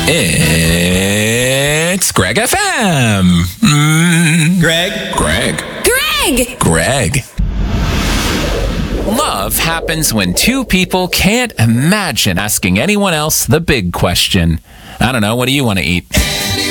It's Greg FM. Greg. Love happens when two people can't imagine asking anyone else the big question. I don't know, what do you want to eat?